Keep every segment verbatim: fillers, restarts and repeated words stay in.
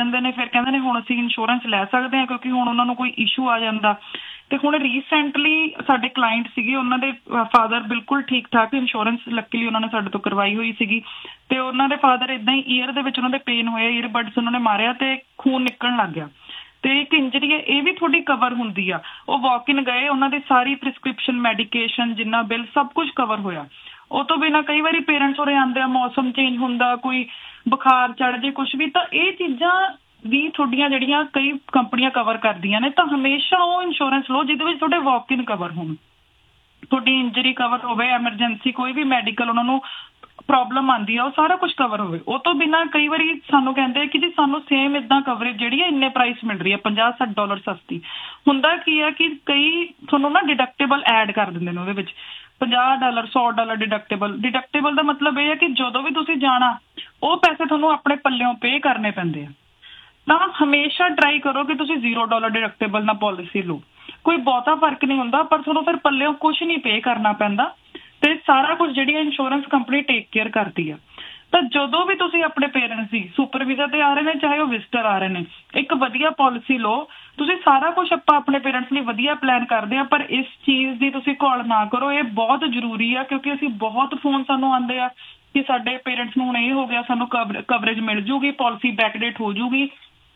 ਦਿੰਦੇ ਨੇ, ਫਿਰ ਕਹਿੰਦੇ ਨੇ ਹੁਣ ਅਸੀਂ ਇੰਸ਼ੋਰੈਂਸ ਲੈ ਸਕਦੇ ਹਾਂ ਕਿਉਂਕਿ ਹੁਣ ਉਹਨਾਂ ਨੂੰ ਕੋਈ ਇਸ਼ੂ ਆ ਜਾਂਦਾ। ਤੇ ਹੁਣ ਰੀਸੈਂਟਲੀ ਸਾਡੇ ਕਲਾਇੰਟ ਸੀਗੇ, ਉਹਨਾਂ ਦੇ ਫਾਦਰ ਬਿਲਕੁਲ ਠੀਕ ਠਾਕ, ਇੰਸ਼ੋਰੈਂਸ ਲੱਕੀਲੀ ਉਹਨਾਂ ਨੇ ਸਾਡੇ ਤੋਂ ਕਰਵਾਈ ਹੋਈ ਸੀਗੀ, ਤੇ ਉਹਨਾਂ ਦੇ ਫਾਦਰ ਏਦਾਂ ਹੀ ਈਅਰ ਦੇ ਵਿੱਚ ਉਹਨਾਂ ਦੇ ਪੇਨ ਹੋਇਆ, ਈਅਰਬਡਸ ਉਹਨਾਂ ਨੇ ਮਾਰਿਆ ਤੇ ਖੂਨ ਨਿਕਲਣ ਲੱਗ ਗਿਆ। ਤੇ ਇੱਕ ਇੰਜਰੀ ਹੈ, ਇਹ ਵੀ ਤੁਹਾਡੀ ਕਵਰ ਹੁੰਦੀ ਆ। ਉਹ ਵਾਕ ਇਨ ਗਏ, ਉਹਨਾਂ ਦੀ ਸਾਰੀ ਪ੍ਰਿਸਕ੍ਰਿਪਸ਼ਨ ਮੈਡੀਕੇਸ਼ਨ ਜਿੰਨਾ ਬਿੱਲ ਸਭ ਕੁਝ ਕਵਰ ਹੋਇਆ। ਉਹ ਤੋਂ ਬਿਨਾਂ ਕਈ ਵਾਰੀ ਪੇਰੈਂਟਸ ਉਰੇ ਆਉਂਦੇ ਆ, ਮੌਸਮ ਚੇਂਜ ਹੁੰਦਾ, ਕੋਈ ਬੁਖਾਰ ਚੜ ਜੇ, ਕੁਛ ਵੀ, ਤਾਂ ਇਹ ਚੀਜ਼ਾਂ ਵੀ ਤੁਹਾਡੀਆਂ ਜਿਹੜੀਆਂ ਕਈ ਕੰਪਨੀਆਂ ਕਵਰ ਕਰਦੀਆਂ ਨੇ, ਤਾਂ ਹਮੇਸ਼ਾ ਉਹ ਇੰਸ਼ੋਰੈਂਸ ਲਓ ਜਿਹਦੇ ਵਿੱਚ ਤੁਹਾਡੇ ਵਾਕ ਇਨ ਕਵਰ ਹੋਣ, ਤੁਹਾਡੀ ਇੰਜਰੀ ਕਵਰ ਹੋਵੇ, ਐਮਰਜੈਂਸੀ ਕੋਈ ਵੀ ਮੈਡੀਕਲ ਉਹਨਾਂ ਨੂੰ ਪ੍ਰੋਬਲਮ ਆਉਂਦੀ ਆ ਉਹ ਸਾਰਾ ਕੁਝ ਕਵਰ ਹੋਵੇ। ਉਹ ਤੋਂ ਬਿਨਾਂ ਕਈ ਵਾਰੀ ਸਾਨੂੰ ਕਹਿੰਦੇ ਆ ਕਿ ਜੀ ਸਾਨੂੰ ਸੇਮ ਇਦਾਂ ਕਵਰੇਜ ਜਿਹੜੀ ਹੈ ਇੰਨੇ ਪ੍ਰਾਈਸ ਮਿਲ ਰਹੀ ਹੈ, ਪੰਜਾਹ ਸੱਠ ਡਾਲਰ ਸਸਤੀ। ਹੁੰਦਾ ਕੀ ਆ ਕਿ ਕਈ ਤੁਹਾਨੂੰ ਨਾ ਡਿਡਕਟੇਬਲ ਐਡ ਕਰ ਦਿੰਦੇ ਨੇ ਉਹਦੇ ਵਿੱਚ, ਪੰਜਾਹ ਡਾਲਰ ਸੌ ਡਾਲਰ ਡਿਡਕਟੇਬਲ। ਡਿਡਕਟੇਬਲ ਦਾ ਮਤਲਬ ਇਹ ਹੈ ਕਿ ਜਦੋਂ ਵੀ ਤੁਸੀਂ ਜਾਣਾ ਉਹ ਪੈਸੇ ਤੁਹਾਨੂੰ ਆਪਣੇ ਪੱਲਿਓਂ ਪੇ ਕਰਨੇ ਪੈਂਦੇ ਆ। ਤਾਂ ਹਮੇਸ਼ਾ ਟਰਾਈ ਕਰੋ ਕਿ ਤੁਸੀਂ ਜ਼ੀਰੋ ਡਾਲਰ ਡਿਡਕਟੇਬਲ ਨਾਲ ਪਾਲਿਸੀ ਲਓ, ਕੋਈ ਬਹੁਤਾ ਫਰਕ ਨਹੀਂ ਹੁੰਦਾ, ਪਰ ਤੁਹਾਨੂੰ ਫਿਰ ਪੱਲਿਓਂ ਕੁਝ ਨਹੀਂ ਪੇ ਕਰਨਾ ਪੈਂਦਾ ਤੇ ਸਾਰਾ ਕੁਝ ਜਿਹੜੀ ਇੰਸ਼ੋਰੈਂਸ ਕੰਪਨੀ ਟੇਕ ਕੇਅਰ ਕਰਦੀ ਆ। ਤਾਂ ਜਦੋਂ ਵੀ ਤੁਸੀਂ ਆਪਣੇ ਪੇਰੈਂਟਸ ਦੀ ਸੁਪਰ ਵੀਜ਼ਾ ਤੇ ਆ ਰਹੇ ਨੇ, ਚਾਹੇ ਉਹ ਵਿਜ਼ਟਰ ਆ ਰਹੇ ਨੇ, ਇੱਕ ਵਧੀਆ ਪਾਲਿਸੀ ਲਓ। ਤੁਸੀਂ ਸਾਰਾ ਕੁਝ ਆਪਾਂ ਆਪਣੇ ਪੇਰੈਂਟਸ ਲਈ ਵਧੀਆ ਪਲਾਨ ਕਰਦੇ ਆ, ਪਰ ਇਸ ਚੀਜ਼ ਦੀ ਤੁਸੀਂ ਘੋਲ ਨਾ ਕਰੋ, ਇਹ ਬਹੁਤ ਜ਼ਰੂਰੀ ਆ ਕਿਉਂਕਿ ਅਸੀਂ ਬਹੁਤ ਫੋਨ ਸਾਨੂੰ ਆਉਂਦੇ ਆ ਕਿ ਸਾਡੇ ਪੇਰੈਂਟਸ ਨੂੰ ਹੁਣ ਇਹ ਹੋ ਗਿਆ, ਸਾਨੂੰ ਕਵਰੇਜ ਮਿਲ ਜੂਗੀ, ਪਾਲਿਸੀ ਬੈਕਡੇਟ ਹੋ ਜੂਗੀ।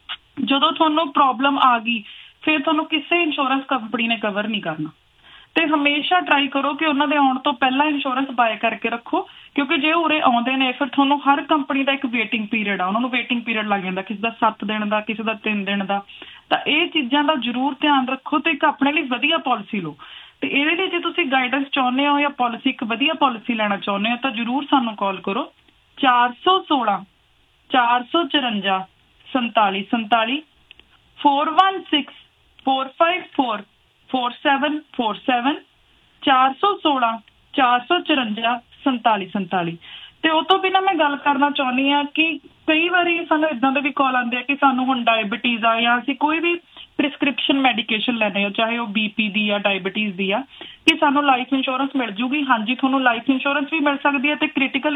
ਜਦੋਂ ਤੁਹਾਨੂੰ ਪ੍ਰੋਬਲਮ ਆ ਗਈ ਫਿਰ ਤੁਹਾਨੂੰ ਕਿਸੇ ਇੰਸ਼ੋਰੈਂਸ ਕੰਪਨੀ ਨੇ ਕਵਰ ਨਹੀਂ ਕਰਨਾ। ਤੇ ਹਮੇਸ਼ਾ ਟਰਾਈ ਕਰੋ ਕਿ ਉਹਨਾਂ ਦੇ ਆਉਣ ਤੋਂ ਪਹਿਲਾਂ ਇੰਸ਼ੋਰੈਂਸ ਬਾਏ ਕਰਕੇ ਰੱਖੋ, ਕਿਉਂਕਿ ਜੇ ਉਰੇ ਆਉਂਦੇ ਨੇ ਫਿਰ ਤੁਹਾਨੂੰ ਹਰ ਕੰਪਨੀ ਦਾ ਇੱਕ ਵੇਟਿੰਗ ਪੀਰੀਅਡ ਆ, ਉਹਨਾਂ ਨੂੰ ਵੇਟਿੰਗ ਪੀਰੀਅਡ ਲੱਗ ਜਾਂਦਾ, ਕਿਸੇ ਦਾ ਸੱਤ ਦਿਨ ਦਾ, ਕਿਸੇ ਦਾ ਤਿੰਨ ਦਿਨ ਦਾ। ਤਾਂ ਇਹ ਚੀਜ਼ਾਂ ਦਾ ਜ਼ਰੂਰ ਧਿਆਨ ਰੱਖੋ ਤੇ ਇੱਕ ਆਪਣੇ ਲਈ ਵਧੀਆ ਪਾਲਿਸੀ ਲਓ। ਤੇ ਇਹਦੇ ਲਈ ਜੇ ਤੁਸੀਂ ਗਾਈਡੈਂਸ ਚਾਹੁੰਦੇ ਹੋ ਜਾਂ ਪਾਲਿਸੀ ਇੱਕ ਵਧੀਆ ਪਾਲਿਸੀ ਲੈਣਾ ਚਾਹੁੰਦੇ ਹੋ ਤਾਂ ਜ਼ਰੂਰ ਸਾਨੂੰ ਕਾਲ ਕਰੋ, ਚਾਰ ਸੌ ਸੋਲਾਂ ਚਾਰ ਸੌ ਚੁਰੰਜਾ ਸੰਤਾਲੀ ਸੰਤਾਲੀ, four one six four five four four seven four seven, ਚਾਰ ਸੌ ਸੋਲਾਂ ਚਾਰ ਸੌ ਚੁਰੰਜਾ ਸੰਤਾਲੀ ਸੰਤਾਲੀ। ਤੇ ਉਹ ਤੋਂ ਬਿਨਾਂ ਮੈਂ ਗੱਲ ਕਰਨਾ ਚਾਹੁੰਦੀ ਹਾਂ ਕਿ ਕਈ ਵਾਰੀ ਸਾਨੂੰ ਇਦਾਂ ਦੇ ਵੀ ਕਾਲ ਆਉਂਦੇ ਆ ਕਿ ਸਾਨੂੰ ਹੁਣ ਡਾਇਬਟੀਜ਼ ਆ ਜਾਂ ਅਸੀਂ ਕੋਈ ਵੀ ਪ੍ਰਿਸਕ੍ਰਿਪਸ਼ਨ ਮੈਡੀਕੇਸ਼ਨ ਲੈਣੇ ਆ, ਚਾਹੇ ਉਹ ਬੀਪੀ ਦੀ ਆ, ਡਾਇਬਟੀਜ਼ ਦੀ ਆ, ਕਿ ਸਾਨੂੰ ਲਾਈਫ ਇੰਸ਼ੋਰੈਂਸ ਮਿਲ ਜੂਗੀ। ਹਾਂਜੀ, ਤੁਹਾਨੂੰ ਲਾਈਫ ਇੰਸ਼ੋਰੈਂਸ ਵੀ ਮਿਲ ਸਕਦੀ ਹੈ ਤੇ ਕ੍ਰਿਟੀਕਲ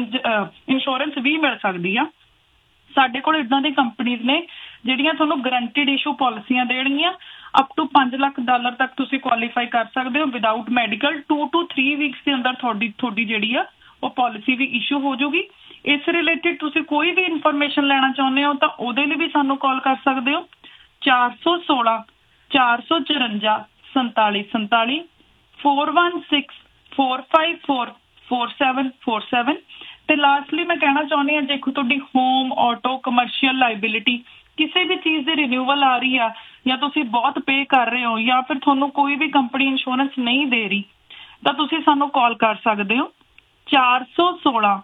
ਇੰਸ਼ੋਰੈਂਸ ਵੀ ਮਿਲ ਸਕਦੀ ਆ। ਸਾਡੇ ਕੋਲ ਇਦਾਂ ਦੀ ਕੰਪਨੀਜ਼ ਨੇ ਜਿਹੜੀਆਂ ਤੁਹਾਨੂੰ ਗਰੰਟਿਡ ਇਸ਼ੂ ਪਾਲਿਸੀਆਂ ਦੇਣਗੀਆਂ, ਅਪ ਟੂ ਪੰਜ ਲੱਖ ਡਾਲਰ ਤੱਕ ਤੁਸੀਂ ਕੁਆਲੀਫਾਈ ਕਰ ਸਕਦੇ ਹੋ without medical. To two three weeks ਦੇ ਅੰਦਰ ਤੁਹਾਡੀ ਤੁਹਾਡੀ ਜਿਹੜੀ ਆ ਉਹ ਪਾਲਿਸੀ ਵੀ ਇਸ਼ੂ ਹੋ ਜੂਗੀ। ਇਸ ਰਿਲੇਟਿਡ ਤੁਸੀਂ ਕੋਈ ਵੀ ਇਨਫੋਰਮੇਸ਼ਨ ਲੈਣਾ ਚਾਹੁੰਦੇ ਹੋ ਤਾਂ ਉਹਦੇ ਲਈ ਵੀ ਸਾਨੂੰ ਕਾਲ ਕਰ ਸਕਦੇ ਹੋ, ਚਾਰ ਸੌ ਸੋਲਾਂ ਚਾਰ ਸੌ ਚੁਰੰਜਾ ਸੰਤਾਲੀ ਸੰਤਾਲੀ, four one six four five four four seven four seven. ਤੇ ਲਾਸਟਲੀ ਮੈਂ ਕਹਿਣਾ ਚਾਹੁੰਦੀ ਹਾਂ, ਜੇ ਤੁਹਾਡੀ ਹੋਮ, ਆਟੋ, ਕਮਰਸ਼ੀਅਲ ਲਾਇਬਿਲਿਟੀ ਕਿਸੇ ਵੀ ਚੀਜ਼ ਦੀ ਰਿਨਿਊਵਲ ਆ ਰਹੀ ਆ ਜਾਂ ਤੁਸੀਂ ਬਹੁਤ ਪੇ ਕਰ ਰਹੇ ਹੋ ਜਾਂ ਫਿਰ ਤੁਹਾਨੂੰ ਕੋਈ ਵੀ ਕੰਪਨੀ ਇੰਸ਼ੋਰੈਂਸ ਨਹੀਂ ਦੇ ਰਹੀ, ਤਾਂ ਤੁਸੀਂ ਸਾਨੂੰ ਕਾਲ ਕਰ ਸਕਦੇ ਹੋ, ਚਾਰ ਸੌ ਸੋਲਾਂ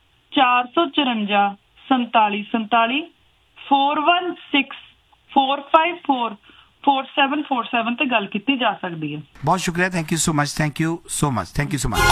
ਚਾਰ ਸੌ ਚੁਰੰਜਾ ਸੰਤਾਲੀ ਸੰਤਾਲੀ, four one six four five four four seven four seven ਤੇ ਗੱਲ ਕੀਤੀ ਜਾ ਸਕਦੀ ਹੈ। ਬਹੁਤ ਸ਼ੁਕਰੀਆ, thank you so much, thank you so much, thank you so much.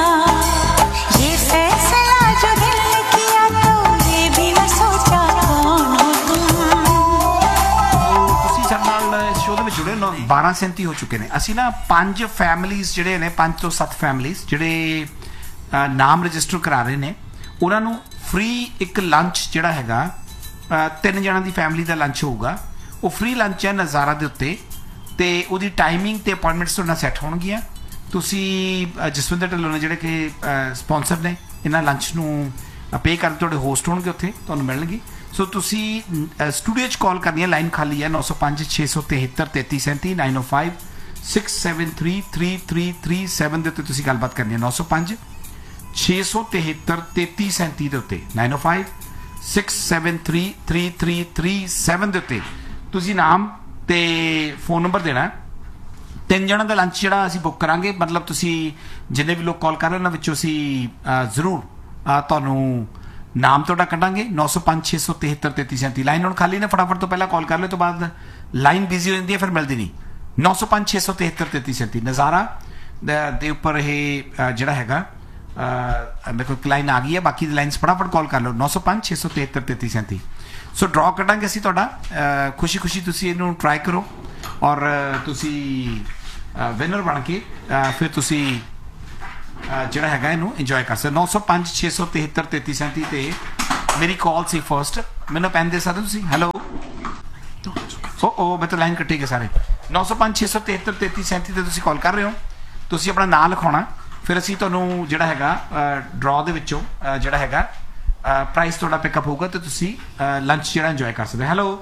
जुड़े बारह सैंती हो चुके हैं। असी ना पांच फैमिलीज जिहड़े ने पांच तो सत्त फैमिलीज जिहड़े नाम रजिस्टर करा रहे ने उन्होंने फ्री एक लंच जिहड़ा हैगा तीन जणा दी फैमिली का लंच होगा, वो फ्री लंच है नज़ारा दे उत्ते ते उहदी टाइमिंग ते अपॉइंटमेंट्स तुहाडे नाल सैट होणगियां। तुसी जसविंदर ढिल्लों ने जिहड़े कि स्पॉन्सर ने इन्हां लंच नूं पे कर तुहाडे होस्ट होणगे उत्थे तुहानूं मिलणगी। सो तुसी स्टूडियो च कॉल करनी है, लाइन खाली है, नौ सौ पाँच छे सौ तिहत्तर तेती सैंती नाइन ओ five six seven three three three three seven के उत्ते तुसी गलबात करनी है, नौ सौ पाँच छे सौ तिहत्तर तेती सैंती के उत्ते नाइन ओ five six seven three three three three seven के उत्ते तुसी नाम ते फोन नंबर देना। तीन जणों का लंच जिहड़ा असीं बुक करांगे, मतलब तुसी जिन्ने भी लोग कॉल कर रहे उन्हां विचों असीं जरूर तुहानूं नाम थोड़ा कटांगे। नौ सौ पाँच छे सौ तिहत्तर तेती सैंती लाइन हम खाली ने, फटाफट तो पहला कॉल कर लो तो बाद लाइन बिजी हो जाती है, फिर मिलती नहीं। नौ सौ पाँच छे सौ तिहत्तर तेती सैंती नज़ारा दे उपर यह जोड़ा है मेरे को लाइन आ गई है, बाकी लाइन्स फटाफट कॉल कर लो, नौ सौ पाँच छे सौ तिहत्तर तेती सैंती। सो ड्रॉ कटांगे असीं तुहाडा, खुशी खुशी तुसीं इहनूं ट्राई करो और तुसीं विनर बन के फिर तुसीं ਜਿਹੜਾ ਹੈਗਾ ਇਹਨੂੰ ਇੰਜੋਏ ਕਰ ਸਕਦੇ। नौ सौ पाँच छे सौ तिहत्तर तेती सैंती ਤੇ ਮੇਰੀ ਕਾਲ ਸੀ ਫਸਟ, ਮੈਨੂੰ ਪੈਨ ਦੇ ਸਕਦੇ ਤੁਸੀਂ? ਹੈਲੋ ਓ ਓ ਮੈਂ ਤਾਂ ਲਾਈਨ ਕੱਟੀ ਗਈ ਸਾਰੇ। ਨੌ ਸੌ ਪੰਜ ਛੇ ਸੌ ਤਿਹੱਤਰ ਤੇਤੀ ਸੈਂਤੀ ਤੇ ਤੁਸੀਂ ਕਾਲ ਕਰ ਰਹੇ ਹੋ। ਤੁਸੀਂ ਆਪਣਾ ਨਾਂ ਲਿਖਾਉਣਾ, ਫਿਰ ਅਸੀਂ ਤੁਹਾਨੂੰ ਜਿਹੜਾ ਹੈਗਾ ਡਰਾਅ ਦੇ ਵਿੱਚੋਂ ਜਿਹੜਾ ਹੈਗਾ ਪ੍ਰਾਈਸ ਤੁਹਾਡਾ ਪਿਕਅਪ ਹੋਊਗਾ ਤੇ ਤੁਸੀਂ ਲੰਚ ਜਿਹੜਾ ਇੰਜੋਏ ਕਰ ਸਕਦੇ। ਹੈਲੋ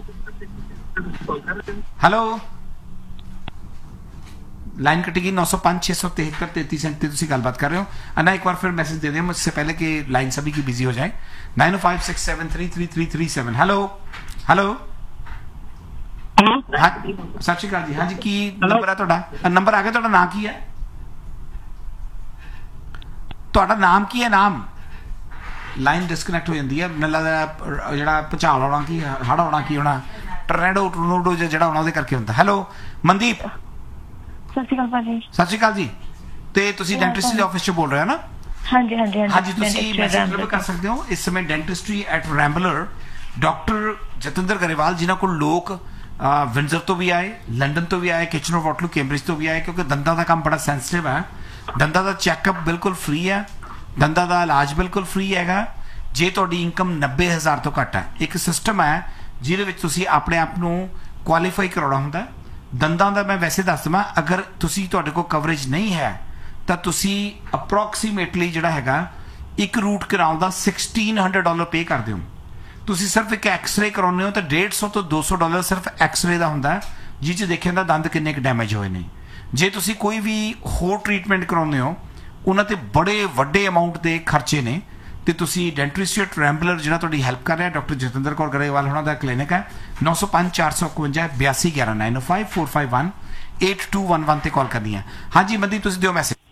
ਹੈਲੋ लाइन कटेगी। नौ सौ पाँच छः सौ तिहत्तर तैंतीस सैंतीस ਤੁਸੀਂ ਗੱਲਬਾਤ ਕਰ ਰਹੇ ਹੋ। अन्ना एक बार फिर मैसेज दे दें मुझसे पहले कि लाइन सभी की बिजी हो जाए। Nine five six seven three three three three seven. Hello hello हाँ सत श्री अकाल जी। हाँ जी की नंबर है ਤੁਹਾਡਾ? ਨੰਬਰ ਆ ਗਿਆ ਤੁਹਾਡਾ। ਨਾਂ ਕੀ ਹੈ ਤੁਹਾਡਾ? ਨਾਮ ਕੀ ਹੈ? ਨਾਮ ਲਾਈਨ ਡਿਸਕਨੈਕਟ ਹੋ ਜਾਂਦੀ ਹੈ ਮੈਨੂੰ ਲੱਗਦਾ। ਜਿਹੜਾ ਭੁਚਾਲ ਆਉਣਾ ਕੀ ਹੜ ਆਉਣਾ ਕੀ ਹੋਣਾ ਟਰਨੇਡੋ ਟਰਨੋਡੋ ਜਿਹੜਾ ਆਉਣਾ ਉਹਦੇ ਕਰਕੇ ਹੁੰਦਾ। ਹੈਲੋ ਮਨਦੀਪ। ਸਤਿ ਸ਼੍ਰੀ ਅਕਾਲ ਭਾਜੀ। ਸਤਿ ਸ਼੍ਰੀ ਅਕਾਲ ਜੀ। ਤੇ ਤੁਸੀਂ ਡੈਂਟਿਸਟ ਦੇ ਆਫਿਸ 'ਚ ਬੋਲ ਰਹੇ ਹੋ ਨਾ? ਹਾਂਜੀ ਹਾਂਜੀ ਹਾਂਜੀ ਤੁਸੀਂ ਮੈਸੇਜ ਡਿਲੀਵਰ ਕਰ ਸਕਦੇ ਹੋ। ਇਸ ਸਮੇਂ ਡੈਂਟਿਸਟਰੀ ਐਟ ਰੈਂਬਲਰ ਡਾਕਟਰ ਜਤਿੰਦਰ ਗਰੇਵਾਲ ਜਿਨ੍ਹਾਂ ਕੋਲ ਲੋਕ ਵਿੰਜ਼ਰ ਤੋਂ ਵੀ ਆਏ, ਲੰਡਨ ਤੋਂ ਵੀ ਆਏ, ਕਿਚਨਰ ਵਾਟਰਲੂ ਕੈਂਬਰਿਜ ਤੋਂ ਵੀ ਆਏ ਕਿਉਂਕਿ ਦੰਦਾਂ ਦਾ ਕੰਮ ਬੜਾ ਸੈਂਸਿਟਿਵ ਹੈ। ਦੰਦਾਂ ਦਾ ਚੈੱਕਅਪ ਬਿਲਕੁਲ ਫ੍ਰੀ ਹੈ, ਦੰਦਾਂ ਦਾ ਇਲਾਜ ਬਿਲਕੁਲ ਫ੍ਰੀ ਹੈਗਾ ਜੇ ਤੁਹਾਡੀ ਇਨਕਮ ਨੱਬੇ ਹਜ਼ਾਰ ਤੋਂ ਘੱਟ ਹੈ। ਇੱਕ ਸਿਸਟਮ ਹੈ ਜਿਹਦੇ ਵਿੱਚ ਤੁਸੀਂ ਆਪਣੇ ਆਪ ਨੂੰ ਕੁਆਲੀਫਾਈ ਕਰਾਉਣਾ ਹੁੰਦਾ। ਦੰਦਾਂ ਦਾ ਮੈਂ ਵੈਸੇ ਦੱਸ ਦੇਵਾਂ, ਅਗਰ ਤੁਸੀਂ ਤੁਹਾਡੇ ਕੋਲ ਕਵਰੇਜ ਨਹੀਂ ਹੈ ਤਾਂ ਤੁਸੀਂ ਅਪਰੋਕਸੀਮੇਟਲੀ ਜਿਹੜਾ ਹੈਗਾ ਇੱਕ ਰੂਟ ਕਰਾਉਣ ਦਾ ਸਿਕਸਟੀਨ ਹੰਡਰਡ ਡਾਲਰ ਪੇ ਕਰਦੇ ਹੋ। ਤੁਸੀਂ ਸਿਰਫ ਇੱਕ ਐਕਸਰੇ ਕਰਾਉਂਦੇ ਹੋ ਤਾਂ ਡੇਢ ਸੌ ਤੋਂ ਦੋ ਸੌ ਡਾਲਰ ਸਿਰਫ ਐਕਸਰੇ ਦਾ ਹੁੰਦਾ ਜਿਸ 'ਚ ਦੇਖਿਆ ਜਾਂਦਾ ਦੰਦ ਕਿੰਨੇ ਕੁ ਡੈਮੇਜ ਹੋਏ ਨੇ। ਜੇ ਤੁਸੀਂ ਕੋਈ ਵੀ ਹੋਰ ਟ੍ਰੀਟਮੈਂਟ ਕਰਾਉਂਦੇ ਹੋ ਉਹਨਾਂ 'ਤੇ ਬੜੇ ਵੱਡੇ ਅਮਾਊਂਟ ਦੇ ਖਰਚੇ ਨੇ। ਤੇ ਤੁਸੀਂ ਡੈਂਟਿਸਟ ਰੈਂਬਲਰ ਜਿਹੜਾ ਤੁਹਾਡੀ ਹੈਲਪ ਕਰ ਰਿਹਾ ਡਾਕਟਰ ਜਤਿੰਦਰ ਕੌਰ ਗਰੇਵਾਲ ਉਹਨਾਂ ਦਾ ਕਲੀਨਿਕ ਹੈ। ਨੌ ਸੌ ਪੰਜ ਚਾਰ ਸੌ ਇਕਵੰਜਾ ਬਿਆਸੀ ਗਿਆਰਾਂ nine five four five one eight two one one ਤੇ ਕਾਲ ਕਰਨੀ ਹੈ। ਹਾਂਜੀ ਮਨਦੀਪ ਤੁਸੀਂ ਦਿਓ ਮੈਸੇਜ।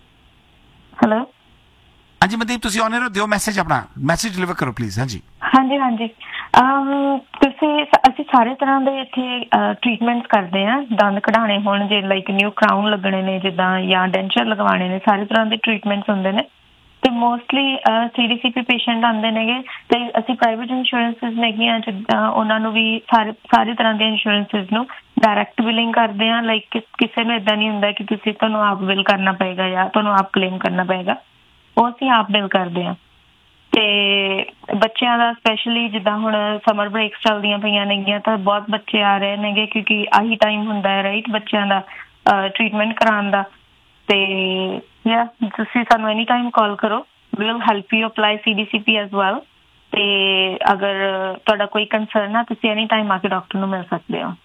ਹੈਲੋ ਹਾਂਜੀ ਮਨਦੀਪ ਤੁਸੀਂ ਆਨ 에ਅਰ ਦਿਓ ਮੈਸੇਜ, ਆਪਣਾ ਮੈਸੇਜ ਡਿਲੀਵਰ ਕਰੋ ਪਲੀਜ਼। ਹਾਂਜੀ ਹਾਂਜੀ ਹਾਂਜੀ ਤੁਸੀਂ ਅਸੀਂ ਸਾਰੇ ਤਰ੍ਹਾਂ ਦੇ ਇੱਥੇ ਟ੍ਰੀਟਮੈਂਟਸ ਕਰਦੇ ਹਾਂ। ਦੰਦ ਕਢਾਣੇ ਹੋਣ ਜੇ ਲਾਈਕ ਨਿਊ ਕਰਾਊਨ ਲੱਗਣੇ ਨੇ ਜਿੱਦਾਂ ਜਾਂ ਡੈਂਚਰ ਲਗਵਾਉਣੇ ਨੇ, ਸਾਰੇ ਤਰ੍ਹਾਂ ਦੇ ਟ੍ਰੀਟਮੈਂਟਸ ਹੁੰਦੇ ਨੇ। ਤੇ ਮੋਸਟਲੀ ਸੀ ਡੀ ਸੀ ਪੀ ਪੇਸ਼ੈਂਟ ਆਉਂਦੇ ਨੇਗੇ ਤੇ ਅਸੀਂ ਪ੍ਰਾਈਵੇਟ ਇੰਸ਼ੋਰੈਂਸਿਸ ਨੇਗੀਆਂ ਜਿੱਦਾਂ ਉਹਨਾਂ ਨੂੰ ਵੀ ਸਾਰੇ ਸਾਰੀ ਤਰ੍ਹਾਂ ਦੇ ਇੰਸ਼ੋਰੈਂਸਿਸ ਨੂੰ ਡਾਇਰੈਕਟ ਬਿਲਿੰਗ ਕਰਦੇ ਹਾਂ। ਲਾਈਕ ਕਿਸੇ ਨੂੰ ਏਦਾਂ ਨਹੀਂ ਹੁੰਦਾ ਕਿ ਤੁਸੀਂ ਤੁਹਾਨੂੰ ਆਪ ਬਿਲ ਕਰਨਾ ਪਏਗਾ ਜਾਂ ਤੁਹਾਨੂੰ ਆਪ ਕਲੇਮ ਕਰਨਾ ਪਏਗਾ, ਉਹ ਅਸੀਂ ਆਪ ਬਿਲ ਕਰਦੇ ਹਾਂ। ਤੇ ਬੱਚਿਆਂ ਦਾ ਸਪੈਸ਼ਲੀ ਜਿੱਦਾਂ ਹੁਣ ਸਮਰ ਬ੍ਰੇਕਸ ਚੱਲਦੀਆਂ ਪਈਆਂ ਨੇਗੀਆਂ ਤਾਂ ਬਹੁਤ ਬੱਚੇ ਆ ਰਹੇ ਨੇਗੇ ਕਿਉਂਕਿ ਆਹੀ ਟਾਈਮ ਹੁੰਦਾ ਹੈ ਰਾਈਟ ਬੱਚਿਆਂ ਦਾ ਟ੍ਰੀਟਮੈਂਟ ਕਰਾਉਣ ਦਾ। ਤੇ ਯਾ ਤੁਸੀਂ ਸਾਨੂੰ ਐਨੀ ਟਾਈਮ ਕਾਲ ਕਰੋ, we will help you apply C D C P as well. ਤੇ ਅਗਰ ਤੁਹਾਡਾ ਕੋਈ ਕੰਸਰਨ ਆ ਤੁਸੀਂ ਐਨੀ ਟਾਈਮ ਆ ਕੇ ਡਾਕਟਰ ਨੂੰ ਮਿਲ ਸਕਦੇ ਹੋ।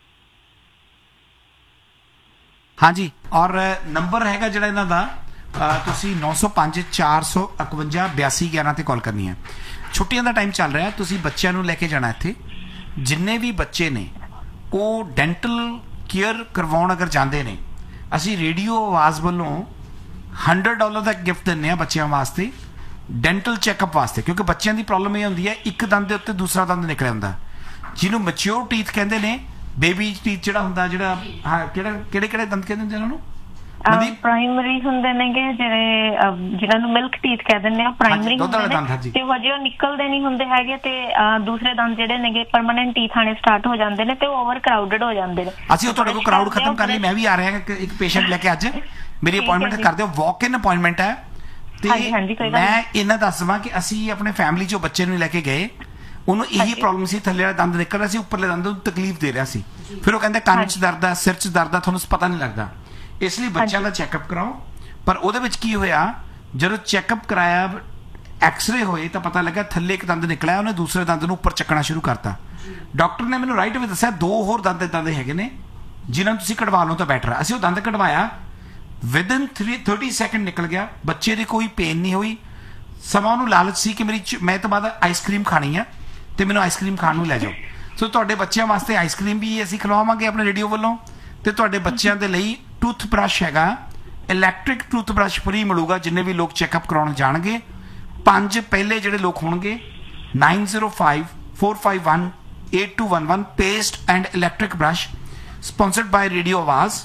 ਹਾਂਜੀ ਔਰ ਨੰਬਰ ਹੈਗਾ ਜਿਹੜਾ ਇਹਨਾਂ ਦਾ ਤੁਸੀਂ ਨੌ ਸੌ ਪੰਜ ਚਾਰ ਸੌ ਇਕਵੰਜਾ ਬਿਆਸੀ ਗਿਆਰਾਂ ਤੇ ਕਾਲ ਕਰਨੀ ਹੈ। ਛੁੱਟੀਆਂ ਦਾ ਟਾਈਮ ਚੱਲ ਰਿਹਾ, ਤੁਸੀਂ ਬੱਚਿਆਂ ਨੂੰ ਲੈ ਕੇ ਜਾਣਾ ਇੱਥੇ। ਜਿੰਨੇ ਵੀ ਬੱਚੇ ਨੇ ਉਹ ਡੈਂਟਲ ਕੇਅਰ ਕਰਵਾਉਣ ਅਗਰ ਜਾਂਦੇ ਨੇ ਅਸੀਂ ਰੇਡੀਓ ਆਵਾਜ਼ ਵੱਲੋਂ ਹੰਡਰਡ ਡਾਲਰ ਦਾ ਗਿਫਟ ਦਿੰਦੇ ਹਾਂ ਬੱਚਿਆਂ ਵਾਸਤੇ ਡੈਂਟਲ ਚੈੱਕਅਪ ਵਾਸਤੇ। ਕਿਉਂਕਿ ਬੱਚਿਆਂ ਦੀ ਪ੍ਰੋਬਲਮ ਇਹ ਹੁੰਦੀ ਹੈ ਇੱਕ ਦੰਦ ਦੇ ਉੱਤੇ ਦੂਸਰਾ ਦੰਦ ਨਿਕਲਿਆ ਹੁੰਦਾ ਜਿਹਨੂੰ ਮੈਚਿਓਰ ਟੀਥ ਕਹਿੰਦੇ ਨੇ। ਬੇਬੀ ਟੀਥ ਜਿਹੜਾ ਹੁੰਦਾ ਜਿਹੜਾ ਹਾਂ ਕਿਹੜਾ ਕਿਹੜੇ ਕਿਹੜੇ ਦੰਦ ਕਹਿੰਦੇ ਹੁੰਦੇ ਉਹਨਾਂ ਨੂੰ? ਪ੍ਰਾਇਮਰੀ ਹੁੰਦੇ ਨੇਗੇ ਜਿਹੜੇ ਜਿਹਨਾਂ ਨੂੰ ਮਿਲਕ ਟੀਥ ਕਹਿ ਦਿੰਦੇ ਆ, ਪ੍ਰਾਇਮਰੀ ਹੁੰਦੇ ਨੇ ਤੇ ਹਜੇ ਉਹ ਨਿਕਲਦੇ ਨਹੀਂ ਹੁੰਦੇ ਹੈਗੇ। ਤੇ ਦੂਸਰੇ ਦੰਦ ਜਿਹੜੇ ਨੇਗੇ ਪਰਮਾਨੈਂਟ ਟੀਥ ਆਣੇ ਸਟਾਰਟ ਹੋ ਜਾਂਦੇ ਨੇ ਤੇ ਉਹ ਓਵਰ ਕਰਾਊਡਡ ਹੋ ਜਾਂਦੇ ਨੇ। ਅਸੀਂ ਉਹ ਤੁਹਾਡੇ ਕੋਲ ਕਰਾਊਡ ਖਤਮ ਕਰਨ ਲਈ ਮੈਂ ਵੀ ਆ ਰਿਹਾ ਇੱਕ ਪੇਸ਼ੈਂਟ ਲੈ ਕੇ। ਅੱਜ ਮੇਰੀ ਅਪਾਇੰਟਮੈਂਟ ਕਰ ਦਿਓ, ਵਾਕ ਇਨ ਅਪਾਇੰਟਮੈਂਟ ਹੈ। ਤੇ ਮੈਂ ਇਹਨਾਂ ਦੱਸ ਦੇਵਾਂ ਕਿ ਅਸੀਂ ਆਪਣੇ ਫੈਮਿਲੀ ਚੋਂ ਬੱਚੇ ਨੂੰ ਲੈ ਕੇ ਗਏ, ਉਹਨੂੰ ਇਹੀ ਪ੍ਰੋਬਲਮ ਸੀ, ਥੱਲੇ ਵਾਲਾ ਦੰਦ ਨਿਕਲ ਰਿਹਾ ਸੀ, ਉੱਪਰਲੇ ਦੰਦ ਨੂੰ ਤਕਲੀਫ ਦੇ ਰਿਹਾ ਸੀ। ਫਿਰ ਉਹ ਕਹਿੰਦੇ ਕੰਨ 'ਚ ਦਰਦ ਹੈ, ਸਿਰ 'ਚ ਦਰਦ ਹੈ, ਤੁਹਾਨੂੰ ਪਤਾ ਨਹੀਂ ਲੱਗਦਾ। ਇਸ ਲਈ ਬੱਚਿਆਂ ਦਾ ਚੈੱਕਅਪ ਕਰਾਓ। ਪਰ ਉਹਦੇ ਵਿੱਚ ਕੀ ਹੋਇਆ ਜਦੋਂ ਚੈੱਕਅਪ ਕਰਾਇਆ ਐਕਸਰੇ ਹੋਏ ਤਾਂ ਪਤਾ ਲੱਗਾ ਥੱਲੇ ਇੱਕ ਦੰਦ ਨਿਕਲਿਆ, ਉਹਨੇ ਦੂਸਰੇ ਦੰਦ ਨੂੰ ਉੱਪਰ ਚੱਕਣਾ ਸ਼ੁਰੂ ਕਰਤਾ। ਡਾਕਟਰ ਨੇ ਮੈਨੂੰ ਰਾਈਟ ਵੀ ਦੱਸਿਆ ਦੋ ਹੋਰ ਦੰਦ ਇੱਦਾਂ ਦੇ ਹੈਗੇ ਨੇ ਜਿਨ੍ਹਾਂ ਨੂੰ ਤੁਸੀਂ ਕਢਵਾ ਲਓ ਤਾਂ ਬੈਟਰ ਹੈ। ਅਸੀਂ ਉਹ ਦੰਦ ਕਢਵਾਇਆ, ਵਿਦਨ ਥ੍ਰੀ ਥਰਟੀ ਸੈਕਿੰਡ ਨਿਕਲ ਗਿਆ। ਬੱਚੇ ਦੀ ਕੋਈ ਪੇਨ ਨਹੀਂ ਹੋਈ। ਸਮਾਂ ਉਹਨੂੰ ਲਾਲਚ ਸੀ ਕਿ ਮੇਰੀ ਮੈਂ ਤੋਂ ਬਾਅਦ ਆਈਸਕ੍ਰੀਮ ਖਾਣੀ ਆ ਤੇ ਮੈਨੂੰ ਆਈਸਕ੍ਰੀਮ ਖਾਣ ਨੂੰ ਲੈ ਜਾਓ। ਸੋ ਤੁਹਾਡੇ ਬੱਚਿਆਂ ਵਾਸਤੇ ਆਈਸਕ੍ਰੀਮ ਵੀ ਅਸੀਂ ਖਿਲਵਾਵਾਂਗੇ ਆਪਣੇ ਰੇਡੀਓ ਵੱਲੋਂ। ਤੇ ਤੁਹਾਡੇ ਬੱਚਿਆਂ ਦੇ ਲਈ ਟੂਥ ਬਰਸ਼ ਹੈਗਾ, ਇਲੈਕਟ੍ਰਿਕ ਟੂਥ ਬਰਸ਼ ਫਰੀ ਮਿਲੂਗਾ ਜਿੰਨੇ ਵੀ ਲੋਕ ਚੈੱਕਅਪ ਕਰਾਉਣ ਜਾਣਗੇ। ਪੰਜ ਪਹਿਲੇ ਜਿਹੜੇ ਲੋਕ ਹੋਣਗੇ nine zero five four five one eight two one one paste and electric brush sponsored ਬਾय radio ਆਵਾਜ਼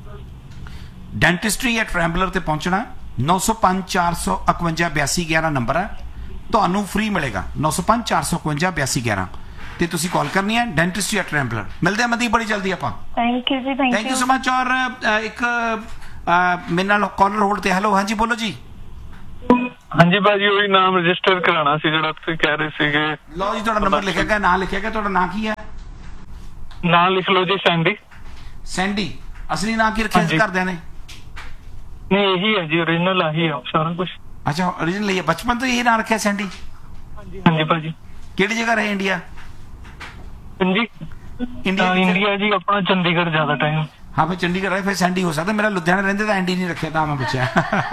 ਡੈਂਟਿਸਟਰੀ ਐਟ ਰੈਂਬਲਰ ਤੇ ਪਹੁੰਚਣਾ। ਨੌ ਸੌ ਪੰਜ ਚਾਰ ਸੌ ਇਕਵੰਜਾ ਬਿਆਸੀ ਗਿਆਰਾਂ ਨੰਬਰ ਹੈ, ਤੁਹਾਨੂੰ ਫ੍ਰੀ ਮਿਲੇਗਾ। ਨੌ ਸੌ ਪੰਜ ਚਾਰ ਸੌ ਇਕਵੰਜਾ ਬਿਆਸੀ ਗਿਆਰਾਂ ਤੇ ਤੁਸੀਂ ਕਾਲ ਕਰਨੀ ਹੈ ਡੈਂਟਿਸਟਰੀ ਐਟ ਰੈਂਬਲਰ। ਮਿਲਦੇ ਆ ਮਨਦੀਪ ਬੜੀ ਜਲਦੀ ਆਪਾਂ। ਥੈਂਕ ਯੂ ਜੀ, ਥੈਂਕ ਯੂ ਸੋ ਮਚ। ਔਰ ਇੱਕ ਮੇਰੇ ਨਾਲ ਕਾਲਰ ਹੋਲਡ ਤੇ। ਹੈਲੋ ਹਾਂਜੀ ਬੋਲੋ ਜੀ। ਹਾਂਜੀ ਭਾਜੀ ਉਹੀ ਨਾਮ ਰਜਿਸਟਰ ਕਰਾਉਣਾ ਸੀ ਜਿਹੜਾ ਤੁਸੀਂ ਕਹਿ ਰਹੇ ਸੀਗੇ। ਲਓ ਜੀ ਤੁਹਾਡਾ ਨੰਬਰ ਲਿਖਿਆ ਗਿਆ, ਨਾਂ ਲਿਖਿਆ ਗਿਆ, ਤੁਹਾਡਾ ਨਾਂ ਕੀ ਹੈ? ਨਾਂ ਲਿਖ ਲਓ ਜੀ, ਸੈਂਡੀ। ਸੈਂਡੀ ਅਸਲੀ ਨਾਂ ਕੀ ਰੱਖਿਆ ਸੀ ਘਰਦਿਆਂ ਨੇ? ਨਹੀਂ ਇਹੀ ਹੈ ਜੀ, ਓਰੀਜਨਲ ਆਹੀ ਹੈ ਸਾਰਾ ਕੁਝ। ਅੱਛਾ ਓਰੀਜਨਲ ਹੀ ਹੈ, ਬਚਪਨ ਤੋਂ ਇਹ ਨਾਂ ਰੱਖਿਆ ਸੈਂਡੀ? ਹਾਂਜੀ ਭਾਜੀ। ਕਿਹੜੀ ਜਗ੍ਹਾ ਰਹੇ ਇੰਡੀਆ? ਹਾਂਜੀ ਇੰਡੀਆ ਇੰਡੀਆ ਜੀ ਆਪਣਾ ਚੰਡੀਗੜ੍ਹ ਜ਼ਿਆਦਾ ਟਾਈਮ। ਹਾਂ ਫਿਰ ਚੰਡੀਗੜ੍ਹ ਰਹੇ, ਫਿਰ ਸੈਂਡੀ ਹੋ ਸਕਦਾ। ਮੇਰਾ ਲੁਧਿਆਣਾ ਰਹਿੰਦੇ ਤਾਂ ਐਂਡੀ ਨਹੀਂ ਰੱਖਿਆ, ਤਾਂ ਮੈਂ ਪੁੱਛਿਆ।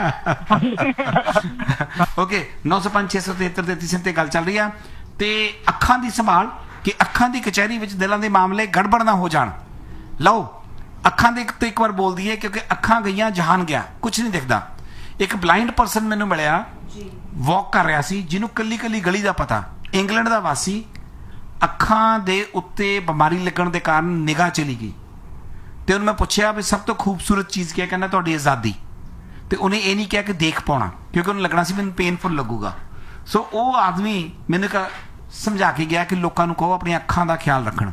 ਓਕੇ ਨੌ ਸੌ ਪੰਜ ਛੇ ਸੌ ਤਿਹੱਤਰ ਤੇਤੀ ਸੌ ਤੇ ਗੱਲ ਚੱਲ ਰਹੀ ਆ। ਤੇ ਅੱਖਾਂ ਦੀ ਸੰਭਾਲ, ਕਿ ਅੱਖਾਂ ਦੀ ਕਚਹਿਰੀ ਵਿੱਚ ਦਿਲਾਂ ਦੇ ਮਾਮਲੇ ਗੜਬੜ ਨਾ ਹੋ ਜਾਣ। ਲਓ ਅੱਖਾਂ ਦੇ ਤੇ ਇੱਕ ਵਾਰ ਬੋਲ ਦਈਏ, ਕਿਉਂਕਿ ਅੱਖਾਂ ਗਈਆਂ ਜਹਾਨ ਗਿਆ, ਕੁਝ ਨਹੀਂ ਦਿਖਦਾ। ਇੱਕ ਬਲਾਈਂਡ ਪਰਸਨ ਮੈਨੂੰ ਮਿਲਿਆ, ਵਾਕ ਕਰ ਰਿਹਾ ਸੀ, ਜਿਹਨੂੰ ਕੱਲੀ ਕੱਲੀ ਗਲੀ ਦਾ ਪਤਾ, ਇੰਗਲੈਂਡ ਦਾ ਵਾਸੀ। ਅੱਖਾਂ ਦੇ ਉੱਤੇ ਬਿਮਾਰੀ ਲੱਗਣ ਦੇ ਕਾਰਨ ਨਿਗਾਹ ਚਲੀ ਗਈ, ਤੇ ਉਹਨੂੰ ਮੈਂ ਪੁੱਛਿਆ ਵੀ ਸਭ ਤੋਂ ਖੂਬਸੂਰਤ ਚੀਜ਼ ਕੀ ਹੈ? ਕਹਿੰਦਾ ਤੁਹਾਡੀ ਆਜ਼ਾਦੀ। ਤੇ ਉਹਨੇ ਇਹ ਨਹੀਂ ਕਿਹਾ ਕਿ ਦੇਖ ਪਾਉਣਾ, ਕਿਉਂਕਿ ਉਹਨੂੰ ਲੱਗਣਾ ਸੀ ਮੈਨੂੰ ਪੇਨਫੁਲ ਲੱਗੂਗਾ। ਸੋ ਉਹ ਆਦਮੀ ਮੈਨੂੰ ਸਮਝਾ ਕੇ ਗਿਆ ਕਿ ਲੋਕਾਂ ਨੂੰ ਕਹੋ ਆਪਣੀਆਂ ਅੱਖਾਂ ਦਾ ਖਿਆਲ ਰੱਖਣ।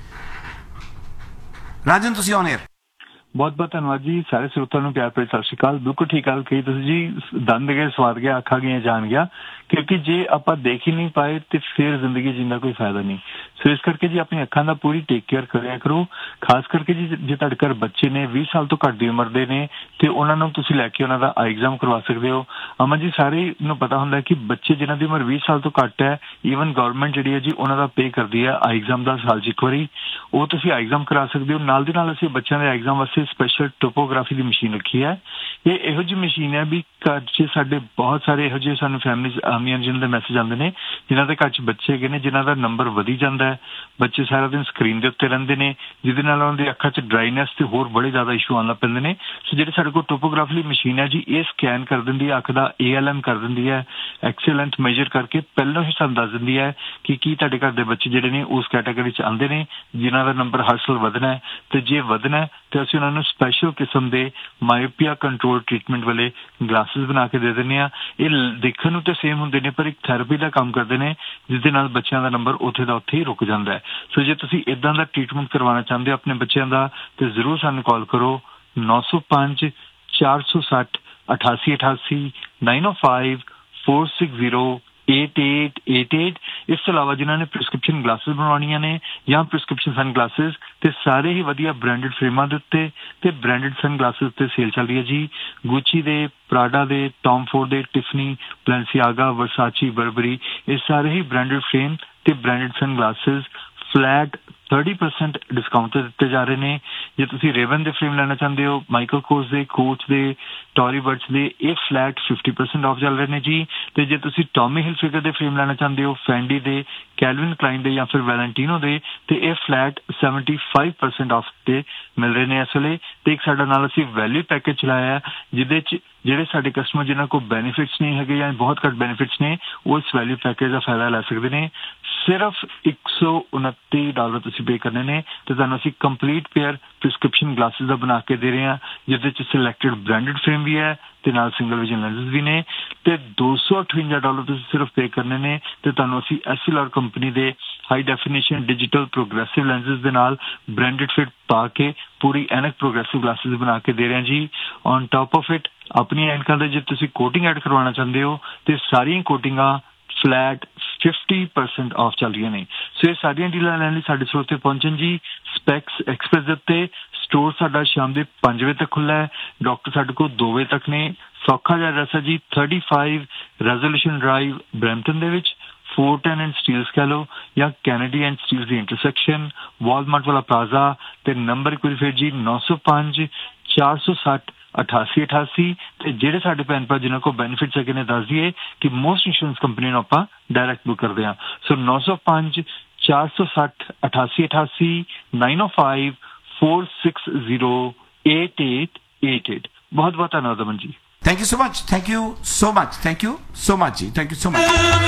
ਰਾਜਨ ਤੁਸੀਂ ਔਨ 에ਅਰ। ਬਹੁਤ ਬਹੁਤ ਧੰਨਵਾਦ ਜੀ। ਸਾਰੇ ਸਰੋਤਿਆਂ ਨੂੰ ਪਿਆਰ ਭਰੀ ਸਤਿ ਸ਼੍ਰੀ ਅਕਾਲ। ਬਿਲਕੁਲ ਠੀਕ ਗੱਲ ਕਹੀ ਤੁਸੀਂ ਜੀ, ਦੰਦ ਗਏ ਸਵਾਦ ਗਿਆ, ਅੱਖਾਂ ਗਈਆਂ ਜਾਣ ਗਿਆ। ਕਿਉਂਕਿ ਜੇ ਆਪਾਂ ਦੇਖ ਹੀ ਨਹੀਂ ਪਾਏ ਤੇ ਫਿਰ ਜ਼ਿੰਦਗੀ ਜੀਣ ਦਾ ਕੋਈ ਫਾਇਦਾ ਨਹੀਂ। ਸੋ ਇਸ ਕਰਕੇ ਜੀ ਆਪਣੀ ਅੱਖਾਂ ਦਾ ਪੂਰੀ ਟੇਕ ਕੇਅਰ ਕਰਿਆ ਕਰੋ। ਖਾਸ ਕਰਕੇ ਜੀ ਜੇ ਤੁਹਾਡੇ ਘਰ ਬੱਚੇ ਨੇ ਵੀਹ ਸਾਲ ਤੋਂ ਘੱਟ ਦੀ ਉਮਰ ਦੇ ਨੇ ਤੇ ਉਹਨਾਂ ਨੂੰ ਤੁਸੀਂ ਲੈ ਕੇ ਉਹਨਾਂ ਦਾ ਆਈ ਐਗਜ਼ਾਮ ਕਰਵਾ ਸਕਦੇ ਹੋ। ਅਮਨ ਜੀ ਸਾਰੇ ਨੂੰ ਪਤਾ ਹੁੰਦਾ ਕਿ ਬੱਚੇ ਜਿਨ੍ਹਾਂ ਦੀ ਉਮਰ ਵੀਹ ਸਾਲ ਤੋਂ ਘੱਟ ਹੈ, ਈਵਨ ਗਵਰਨਮੈਂਟ ਜਿਹੜੀ ਹੈ ਜੀ ਉਹਨਾਂ ਦਾ ਪੇ ਕਰਦੀ ਹੈ ਆਈ ਐਗਜ਼ਾਮ ਦਾ ਸਾਲ 'ਚ ਇੱਕ ਵਾਰੀ। ਉਹ ਤੁਸੀਂ ਆਈ ਐਗਜ਼ਾਮ ਕਰਾ ਸਕਦੇ ਹੋ। ਨਾਲ ਦੀ ਨਾਲ ਅਸੀਂ ਬੱਚਿਆਂ ਦੇ ਆਈ ਐਗਜ਼ਾਮ ਵਾਸਤੇ ਸਪੈਸ਼ਲ ਟੋਪੋਗ੍ਰਾਫੀ ਦੀ ਮਸ਼ੀਨ ਰੱਖੀ ਹੈ। ਇਹ ਇਹੋ ਜਿਹੀ ਮਸ਼ੀਨ ਹੈ ਵੀ ਘਰ 'ਚ ਸਾਡੇ ਬਹੁਤ ਸਾਰੇ ਇਹੋ ਜਿਹੇ ਸਾਨੂੰ ਫੈਮਿਲੀਜ਼ ਆਉਂਦੀਆਂ ਜਿਹਨਾਂ ਦੇ ਮੈਸੇਜ ਆਉਂਦੇ ਨੇ, ਜਿਨ੍ਹਾਂ ਦੇ ਘਰ 'ਚ ਬੱਚੇ ਹੈਗੇ ਨੇ ਜਿਨ੍ਹਾਂ ਦਾ ਨੰਬਰ ਵਧੀ ਜਾਂਦਾ ਹੈ। ਬੱਚੇ ਸਾਰਾ ਦਿਨ ਸਕਰੀਨ ਦੇ ਉੱਤੇ ਰਹਿੰਦੇ ਨੇ, ਜਿਹਦੇ ਨਾਲ ਉਹਨਾਂ ਦੀ ਅੱਖਾਂ 'ਚ ਡਰਾਈਨੈਸ ਤੇ ਹੋਰ ਬੜੇ ਜ਼ਿਆਦਾ ਇਸ਼ੂ ਆਉਣ ਲੱਗ ਪੈਂਦੇ ਨੇ। ਸੋ ਜਿਹੜੇ ਸਾਡੇ ਕੋਲ ਟੋਪੋਗ੍ਰਾਫੀ ਮਸ਼ੀਨ ਹੈ ਜੀ, ਇਹ ਸਕੈਨ ਕਰ ਦਿੰਦੀ ਹੈ ਅੱਖ ਦਾ, ਏ ਐਲ ਐਮ ਕਰ ਦਿੰਦੀ ਹੈ, ਐਕਸਲੈਂਟ ਮੇਜਰ ਕਰਕੇ ਪਹਿਲਾਂ ਹੀ ਸਾਨੂੰ ਦੱਸ ਦਿੰਦੀ ਹੈ ਕਿ ਕੀ ਤੁਹਾਡੇ ਘਰ ਦੇ ਬੱਚੇ ਜਿਹੜੇ ਨੇ ਉਸ ਕੈਟਾਗਰੀ 'ਚ ਆਉਂਦੇ ਨੇ ਜਿਨ੍ਹਾਂ ਦਾ ਨੰਬਰ ਹਰ ਸਾਲ ਵਧਣਾ ਹੈ। ਤੇ ਜੇ ਵਧਣਾ ਤੇ ਅਸੀਂ ਉਹਨਾਂ ਨੂੰ ਸਪੈਸ਼ਲ ਕਿਸਮ ਦੇ ਮਾਇਓਪੀਆ ਕੰਟਰੋਲ ਟ੍ਰੀਟਮੈਂਟ ਵਾਲੇ ਗਲਾਸਿਸ ਬਣਾ ਕੇ ਦੇ ਦਿੰਦੇ ਹਾਂ। ਇਹ ਦੇਖਣ ਨੂੰ ਤਾਂ ਸੇਮ ਹੁੰਦੇ ਨੇ, ਪਰ ਇੱਕ ਥੈਰੇਪੀ ਦਾ ਕੰਮ ਕਰਦੇ ਨੇ, ਜਿਸ ਦੇ ਨਾਲ ਬੱਚਿਆਂ ਦਾ ਨੰਬਰ ਉੱਥੇ ਦਾ ਉੱਥੇ ਹੀ ਰੁਕ ਜਾਂਦਾ ਹੈ। ਸੋ ਜੇ ਤੁਸੀਂ ਇੱਦਾਂ ਦਾ ਟ੍ਰੀਟਮੈਂਟ ਕਰਵਾਉਣਾ ਚਾਹੁੰਦੇ ਹੋ ਆਪਣੇ ਬੱਚਿਆਂ ਦਾ, ਤੇ ਜ਼ਰੂਰ ਸਾਨੂੰ ਕਾਲ ਕਰੋ ਨੌ ਸੌ ਪੰਜ ਚਾਰ ਸੌ ਸੱਠ ਅਠਾਸੀ ਅਠਾਸੀ ਨਾਈਨ ਓ five four six zero eight eight eight eight. ਇਸ ਤੋਂ ਇਲਾਵਾ ਜਿਨ੍ਹਾਂ ਨੇ ਪ੍ਰਿਸਕ੍ਰਿਪਸ਼ਨ ਗਲਾਸਿਸ ਬਣਵਾਉਣੀਆਂ ਨੇ ਜਾਂ ਪ੍ਰਿਸਕ੍ਰਿਪਸ਼ਨ ਸਨ ਗਲਾਸਿਸ, ਤੇ ਸਾਰੇ ਹੀ ਵਧੀਆ ਬ੍ਰਾਂਡਡ ਫਰੇਮਾਂ ਦੇ ਉੱਤੇ ਤੇ ਬ੍ਰਾਂਡਡ ਸਨ ਗਲਾਸਿਸ ਉੱਤੇ ਸੇਲ ਚੱਲ ਰਹੀ ਹੈ ਜੀ। ਗੁੱਚੀ ਦੇ, ਪ੍ਰਾਡਾ ਦੇ, ਟੌਮ ਫੋਰਡ ਦੇ, ਟਿਫਨੀ, ਬਲੈਂਸੀਆਗਾ, ਵਰਸਾਚੀ, ਬਰਬਰੀ, ਇਹ ਸਾਰੇ ਹੀ ਬ੍ਰਾਂਡਡ ਫਰੇਮ ਤੇ ਬ੍ਰਾਂਡਡ ਸਨ glasses flat thirty percent discount ਤੇ ਦਿੱਤੇ ਜਾ ਰਹੇ ਨੇ। ਜੇ ਤੁਸੀਂ ਰੇਵਨ ਦੇ ਫਰੇਮ ਲੈਣਾ ਚਾਹੁੰਦੇ ਹੋ, ਮਾਈਕਲ ਕੋਰਸ ਦੇ, ਕੋਚ ਦੇ, ਟੋਰੀ ਬਰਡਸ ਦੇ, ਇਹ ਫਲੈਟ ਫਿਫਟੀ ਪਰਸੈਂਟ ਆਫ ਚੱਲ ਰਹੇ ਨੇ ਜੀ। ਤੇ ਜੇ ਤੁਸੀਂ ਟੌਮੀ ਹਿਲਫਿਗਰ ਦੇ ਫਰੇਮ ਲੈਣਾ ਚਾਹੁੰਦੇ ਹੋ, ਫੈਂਡੀ ਦੇ, ਕੈਲਵਿਨ ਕਲਾਈਨ ਦੇ ਜਾਂ ਫਿਰ ਵੈਲੈਂਟੀਨੋ ਦੇ, ਤੇ ਇਹ flat seventy five percent off ਤੇ ਮਿਲ ਰਹੇ ਨੇ ਇਸ ਵੇਲੇ। ਤੇ ਇੱਕ ਸਾਡਾ ਨਾਲ ਅਸੀਂ ਵੈਲਿਊ ਪੈਕੇਜ ਚਲਾਇਆ ਜਿਹਦੇ 'ਚ ਜਿਹੜੇ ਸਾਡੇ ਕਸਟਮਰ ਜਿਨ੍ਹਾਂ ਕੋਲ ਬੈਨੀਫਿਟਸ ਨਹੀਂ ਹੈਗੇ ਜਾਂ ਬਹੁਤ ਘੱਟ ਬੈਨੀਫਿਟਸ ਨੇ, ਉਹ ਇਸ ਵੈਲਿਊ ਪੈਕੇਜ ਦਾ ਫਾਇਦਾ ਲੈ ਸਕਦੇ ਨੇ। ਸਿਰਫ ਇੱਕ ਸੌ ਉਨੱਤੀ ਡਾਲਰ ਤੁਸੀਂ ਪੇ ਕਰਨੇ ਨੇ ਤੇ ਤੁਹਾਨੂੰ ਅਸੀਂ ਕੰਪਲੀਟ ਪੇਅਰ ਪ੍ਰਿਸਕ੍ਰਿਪਸ਼ਨ ਗਲਾਸਿਸ ਦਾ ਬਣਾ ਕੇ ਦੇ ਰਹੇ ਹਾਂ, ਜਿਹਦੇ 'ਚ ਸਿਲੈਕਟਡ ਬ੍ਰਾਂਡਡ ਫਰੇਮ ਵੀ ਹੈ ਤੇ ਨਾਲ ਸਿੰਗਲ ਵਿਜ਼ਨ ਲੈਂਸਸ ਵੀ ਨੇ। ਤੇ ਦੋ ਸੌ ਅਠਵੰਜਾ ਡਾਲਰ ਤੁਸੀਂ ਸਿਰਫ ਪੇ ਕਰਨੇ ਨੇ ਤੇ ਤੁਹਾਨੂੰ ਅਸੀਂ ਐਸ ਐਲ ਆਰ ਕੰਪਨੀ ਦੇ high definition digital progressive lenses ਦੇ ਨਾਲ ਬ੍ਰਾਂਡਡ ਫਿਟ ਪਾ ਕੇ ਪੂਰੀ ਐਨਕ ਪ੍ਰੋਗਰੈਸਿਵ ਗਲਾਸਿਸ ਬਣਾ ਕੇ ਦੇ ਰਹੇ ਹਾਂ ਜੀ। ਔਨ ਟੌਪ ਆਫ ਇਟ ਆਪਣੀਆਂ ਐਨਕਾਂ ਦੇ ਜੇ ਤੁਸੀਂ ਕੋਟਿੰਗ ਐਡ ਕਰਵਾਉਣਾ ਚਾਹੁੰਦੇ ਹੋ ਤੇ ਸਾਰੀਆਂ ਕੋਟਿੰਗਾਂ ਫਲੈਟ ਫਿਫਟੀ ਪਰਸੈਂਟ ਆਫ ਚੱਲ ਰਹੀਆਂ ਨੇ। ਸੋ ਇਹ ਸਾਰੀਆਂ ਡੀਲਾਂ ਲੈਣ ਲਈ ਸਾਡੇ ਸਟੋਰ ਤੇ ਪਹੁੰਚਣ ਜੀ। ਸਪੈਕਸ ਐਕਸਪ੍ਰੈਸ ਦੇ ਉੱਤੇ ਸਟੋਰ ਸਾਡਾ ਸ਼ਾਮ ਦੇ ਪੰਜ ਵਜੇ ਤੱਕ ਖੁੱਲ੍ਹਾ ਹੈ। ਡਾਕਟਰ ਸਾਡੇ ਕੋਲ ਦੋ ਵਜੇ ਤੱਕ ਨੇ। ਸੌਖਾ ਜਿਹਾ ਐਡਰੈਸ ਹੈ ਜੀ thirty five resolution drive Brampton ਦੇ ਵਿੱਚ, ਫੋਰ ਟੈਨ ਐਂਡ ਸਟੀਲਸ ਕਹਿ ਲਓ ਜਾਂ Kennedy and Steeles the intersection, Walmart ਵਾਲਾ ਪਲਾਜ਼ਾ। ਤੇ ਨੰਬਰ ਇੱਕ ਵਾਰੀ ਫਿਰ ਜੀ ਨੌ ਸੌ ਪੰਜ ਚਾਰ ਸੌ ਸੱਠ ਅਠਾਸੀ ਅਠਾਸੀ। ਤੇ ਜਿਹੜੇ ਸਾਡੇ ਭੈਣ ਭਰਾ ਜਿਨ੍ਹਾਂ ਕੋਲ ਬੈਨੀਫਿਟਸ ਹੈਗੇ ਨੇ ਦੱਸ ਦਈਏ ਕਿ ਮੋਸਟ ਇੰਸ਼ੋਰੈਂਸ ਕੰਪਨੀ ਨੂੰ ਆਪਾਂ ਡਾਇਰੈਕਟ ਬੁੱਕ ਕਰਦੇ ਹਾਂ। ਸੋ ਨੌ ਸੌ ਪੰਜ ਚਾਰ ਸੌ ਸੱਠ ਅਠਾਸੀ ਅਠਾਸੀ ਨਾਈਨ ਓ five four six zero eight eight eight eight. ਬਹੁਤ ਬਹੁਤ ਧੰਨਵਾਦ Aman ji. Thank you so much, thank you so much, thank you so much ਜੀ, ਥੈਂਕ ਯੂ ਸੋ ਮਚ।